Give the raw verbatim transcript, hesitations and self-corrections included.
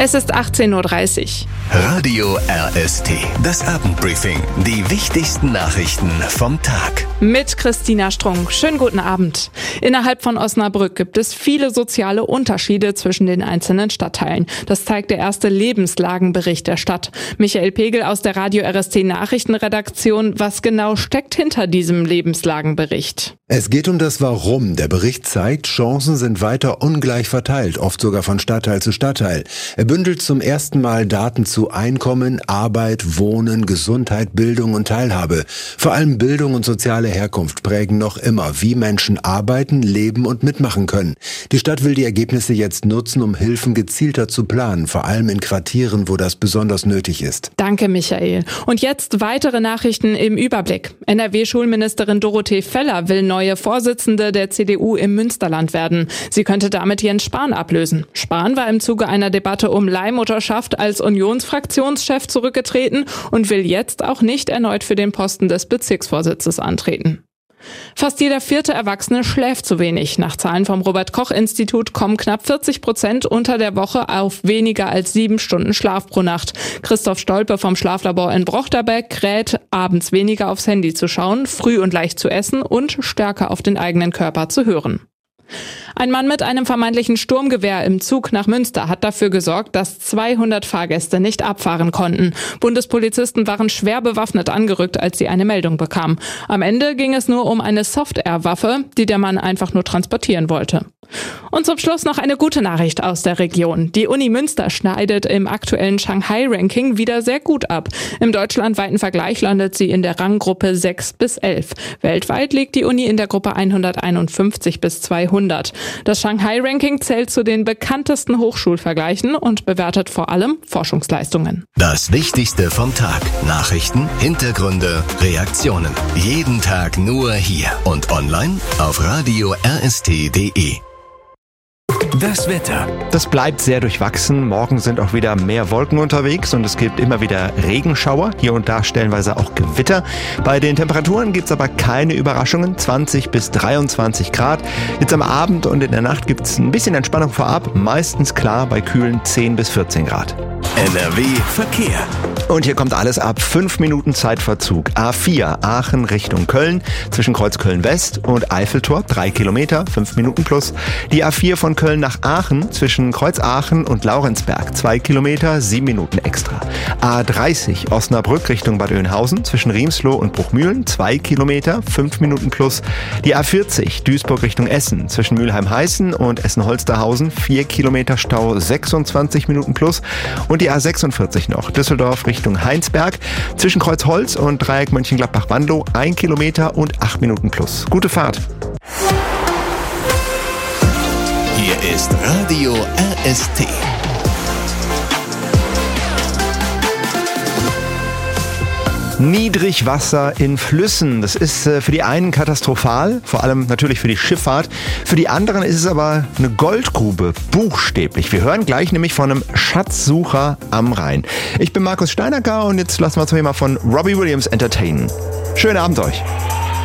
Es ist achtzehn Uhr dreißig. Radio R S T, das Abendbriefing. Die wichtigsten Nachrichten vom Tag. Mit Christina Strunk. Schönen guten Abend. Innerhalb von Osnabrück gibt es viele soziale Unterschiede zwischen den einzelnen Stadtteilen. Das zeigt der erste Lebenslagenbericht der Stadt. Michael Pegel aus der Radio R S T Nachrichtenredaktion. Was genau steckt hinter diesem Lebenslagenbericht? Es geht um das Warum. Der Bericht zeigt, Chancen sind weiter ungleich verteilt, oft sogar von Stadtteil zu Stadtteil. Er bündelt zum ersten Mal Daten zu Einkommen, Arbeit, Wohnen, Gesundheit, Bildung und Teilhabe. Vor allem Bildung und soziale Herkunft prägen noch immer, wie Menschen arbeiten, leben und mitmachen können. Die Stadt will die Ergebnisse jetzt nutzen, um Hilfen gezielter zu planen, vor allem in Quartieren, wo das besonders nötig ist. Danke, Michael. Und jetzt weitere Nachrichten im Überblick. N R W-Schulministerin Dorothee Feller will neue Vorsitzende der C D U im Münsterland werden. Sie könnte damit Jens Spahn ablösen. Spahn war im Zuge einer Debatte um Leihmutterschaft als Unionsfraktionschef zurückgetreten und will jetzt auch nicht erneut für den Posten des Bezirksvorsitzes antreten. Fast jeder vierte Erwachsene schläft zu wenig. Nach Zahlen vom Robert-Koch-Institut kommen knapp vierzig Prozent unter der Woche auf weniger als sieben Stunden Schlaf pro Nacht. Christoph Stolpe vom Schlaflabor in Brochterbeck rät, abends weniger aufs Handy zu schauen, früh und leicht zu essen und stärker auf den eigenen Körper zu hören. Ein Mann mit einem vermeintlichen Sturmgewehr im Zug nach Münster hat dafür gesorgt, dass zweihundert Fahrgäste nicht abfahren konnten. Bundespolizisten waren schwer bewaffnet angerückt, als sie eine Meldung bekamen. Am Ende ging es nur um eine Soft-Air-Waffe, die der Mann einfach nur transportieren wollte. Und zum Schluss noch eine gute Nachricht aus der Region. Die Uni Münster schneidet im aktuellen Shanghai-Ranking wieder sehr gut ab. Im deutschlandweiten Vergleich landet sie in der Ranggruppe sechs bis elf. Weltweit liegt die Uni in der Gruppe hunderteinundfünfzig bis zweihundert. Das Shanghai-Ranking zählt zu den bekanntesten Hochschulvergleichen und bewertet vor allem Forschungsleistungen. Das Wichtigste vom Tag. Nachrichten, Hintergründe, Reaktionen. Jeden Tag nur hier und online auf radio r s t punkt d e. Das Wetter. Das bleibt sehr durchwachsen. Morgen sind auch wieder mehr Wolken unterwegs und es gibt immer wieder Regenschauer, hier und da stellenweise auch Gewitter. Bei den Temperaturen gibt es aber keine Überraschungen, zwanzig bis dreiundzwanzig Grad. Jetzt am Abend und in der Nacht gibt es ein bisschen Entspannung vorab, meistens klar bei kühlen zehn bis vierzehn Grad. N R W Verkehr. Und hier kommt alles ab. Fünf Minuten Zeitverzug. A vier Aachen Richtung Köln zwischen Kreuzköln West und Eiffeltor. Drei Kilometer, fünf Minuten plus. Die A vier von Köln nach Aachen zwischen Kreuz Aachen und Laurenzberg. Zwei Kilometer, sieben Minuten extra. A dreißig Osnabrück Richtung Bad Oeynhausen zwischen Riemsloh und Bruchmühlen. Zwei Kilometer, fünf Minuten plus. Die A vierzig Duisburg Richtung Essen zwischen Mülheim-Heißen und Essen-Holsterhausen. Vier Kilometer Stau, sechsundzwanzig Minuten plus. Und die A sechsundvierzig noch Düsseldorf Richtung Heinsberg zwischen Kreuzholz und Dreieck Mönchengladbach-Wandow. Ein Kilometer und acht Minuten plus. Gute Fahrt. Hier ist Radio R S T. Niedrigwasser in Flüssen. Das ist für die einen katastrophal, vor allem natürlich für die Schifffahrt. Für die anderen ist es aber eine Goldgrube, buchstäblich. Wir hören gleich nämlich von einem Schatzsucher am Rhein. Ich bin Markus Steinacker und jetzt lassen wir uns mal von Robbie Williams entertainen. Schönen Abend euch.